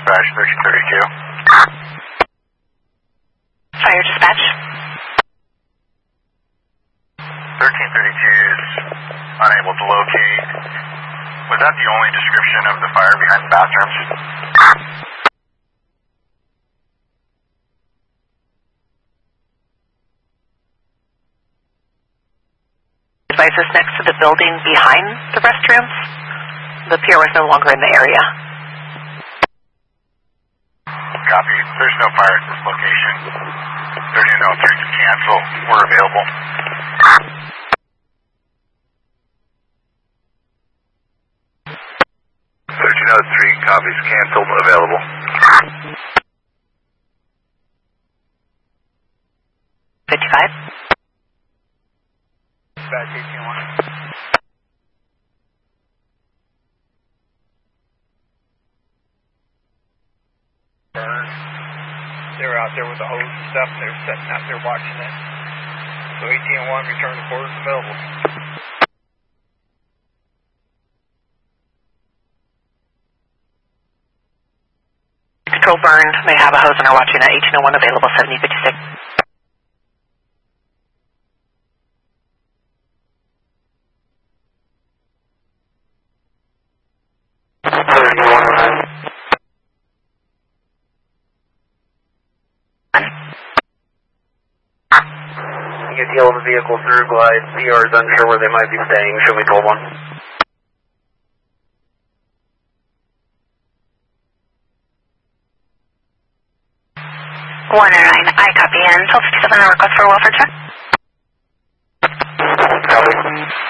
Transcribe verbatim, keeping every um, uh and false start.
dispatch, thirteen thirty-two. Fire dispatch. thirteen thirty-two is unable to locate. Was that the only description of the fire behind the bathrooms? Advisors next to the building behind the restrooms. The pier was no longer in the area. Copy. There's no fire at this location. thirteen oh three to cancel. We're available. thirteen oh three copies canceled. Available. fifty-five. Dispatch eighteen one. Burn. They were out there with the hose and stuff. They were sitting out there watching it. So eighteen one, return to quarters available. Control burned. May have a hose and are watching at eighteen oh one available, seventy fifty-six. You deal with the vehicle through glide. C R is unsure where they might be staying. Show me twelve one. one oh nine, I copy. And twelve fifty-seven, a request for a welfare check. Copy.